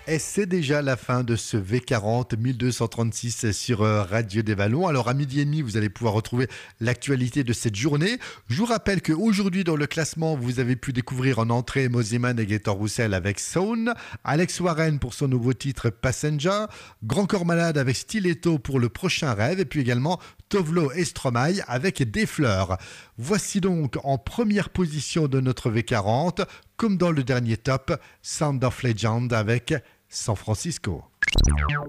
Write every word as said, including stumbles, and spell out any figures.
Et c'est déjà la fin de ce V quarante mille deux cent trente-six sur euh, Radio des Vallons. Alors à midi et demi, vous allez pouvoir retrouver l'actualité de cette journée. Je vous rappelle qu'aujourd'hui dans le classement, vous avez pu découvrir en entrée Mosiman et Gaëtan Roussel avec Sound, Alex Warren pour son nouveau titre Passenger, Grand Corps Malade avec Stiletto pour le prochain rêve et puis également Tovlo et Stromae avec Des Fleurs. Voici donc en première position de notre V quarante, comme dans le dernier top, Sound of Legend avec San Francisco.